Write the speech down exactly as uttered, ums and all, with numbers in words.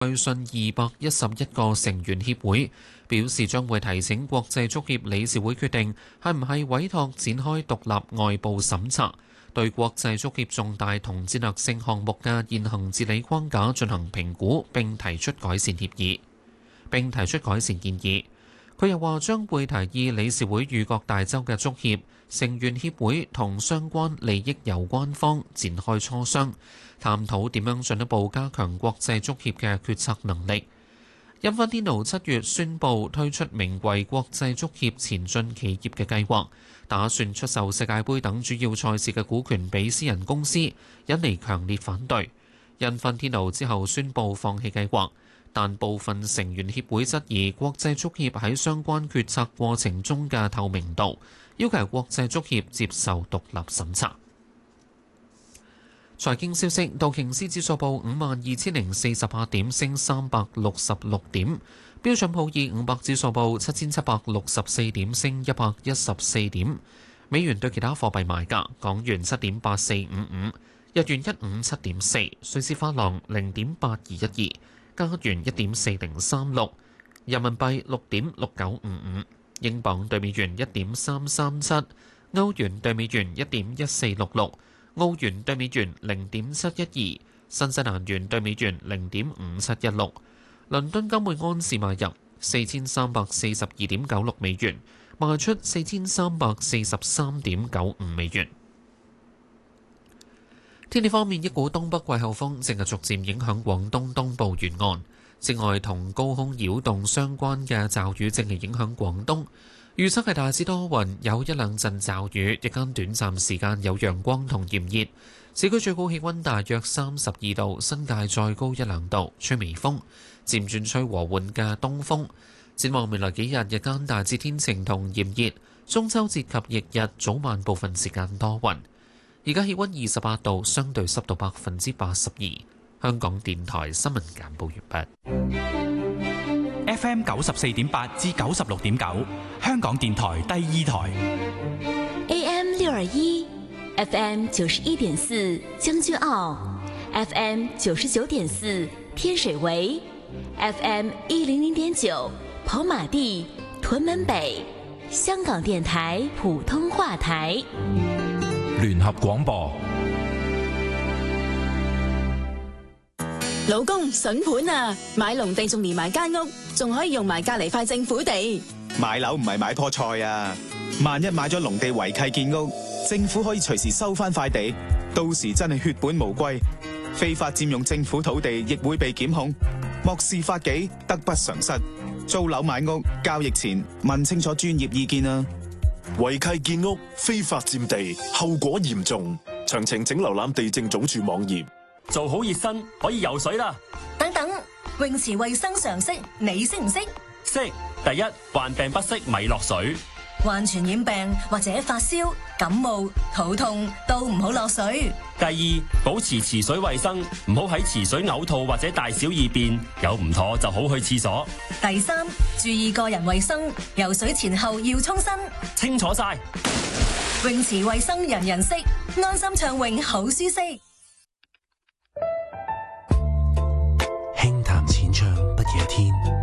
據信二百一十一個成員協會，表示將會提請國際足協理事會決定係唔係委託展開獨立外部審查，對國際足協重大同戰略性項目嘅現行治理框架進行評估，並提出改善協議，並提出改善建議。佢又話將會提議理事會與各大洲嘅足協、成員協會同相關利益攸關方展開磋商，探討點樣進一步加強國際足協嘅決策能力。因芬天奴七月宣布推出名為國際足協前進企業嘅計劃，打算出售世界盃等主要賽事嘅股權俾私人公司，引嚟強烈反對。因芬天奴之後宣布放棄計劃，但部分成員協會質疑國際足協喺相關決策過程中嘅透明度，要求國際足協接受獨立審查。財經消息，道瓊斯指數報五萬二千零四十八點，升三百六十六點；標準普爾五百指數報七千七百六十四點，升一百一十四點。美元對其他貨幣賣價：港元七點八四五五，日元一五七點四，瑞士法郎零點八二一二，加元一點四零三六，人民幣六點六九五五，英鎊對美元一點三三七，歐元對美元一點一四六六。澳元對美元零點七一二，新西蘭元對美元零點五七一六，倫敦金每安士買入四千三百四十二點九六美元，賣出四千三百四十三點九五美元。天氣方面，一股東北季候風正係逐漸影響廣東東部沿岸，此外同高空擾動相關嘅驟雨正係影響廣東。預測係大致多雲，有一兩陣驟雨，日間短暫時間有陽光同炎熱。市區最高氣溫大約三十二度，新界再高一兩度，吹微風，漸轉吹和緩嘅東風。展望未來幾日，日間大致天晴同炎熱，中秋節及翌日早晚部分時間多雲。而家氣溫二十八度，相對濕度百分之八十二。香港電台新聞簡報完畢。 F M 九十四點八至九十六點九，香港電台第二台。 A M 六二一，F M 九十一點四將軍澳 ，F M 九十九點四天水圍 ，F M 一零零點九跑馬地屯門北，香港電台普通話台。 聯合廣播。 老公筍盤啊，買農地仲連埋間屋，仲可以用埋隔籬塊政府地。 買樓唔係買棵菜啊，萬一買咗農地違契建屋，政府可以隨時收翻塊地，到時真係血本無歸，非法佔用政府土地亦會被檢控，漠視法紀，得不償失。租樓買屋交易前問清楚專業意見啊！ 違契建屋、非法佔地，後果嚴重。詳情請瀏覽地政總署網頁。 做好熱身可以游水啦！ 等等，泳池衛生常識你識唔識？ 識。第一，患病不適咪落水。 患傳染病或者發燒、感冒、肚痛都唔好落水。 第二，保持池水衛生，唔好喺池水嘔吐或者大小二便，有唔妥就好去廁所。 第三，注意個人衛生，游水前後要沖身。 清楚晒。 泳池衛生人人識，安心暢泳好舒適。 輕談淺唱不夜天。